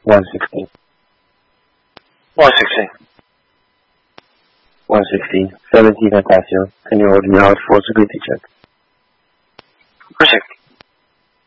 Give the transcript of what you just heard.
116. 116. 116. 17 Natasio. Can you hold me out for security check? Proceed.